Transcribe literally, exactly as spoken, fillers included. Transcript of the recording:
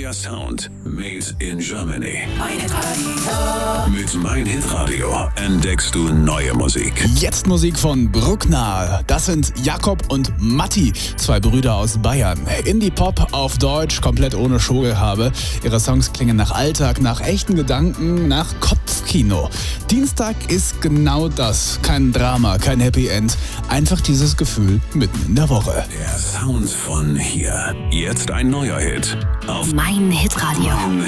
Neuer Sound made in Germany. Mein Hitradio. Mit Mein Hitradio entdeckst du neue Musik. Jetzt Musik von Bruckner. Das sind Jakob und Matti, zwei Brüder aus Bayern. Indie-Pop auf Deutsch, komplett ohne Schaugehabe. Ihre Songs klingen nach Alltag, nach echten Gedanken, nach Kopfkino. Dienstag ist genau das. Kein Drama, kein Happy End. Einfach dieses Gefühl mitten in der Woche. Der Sound von hier. Jetzt ein neuer Hit auf Mein Hitradio. Mein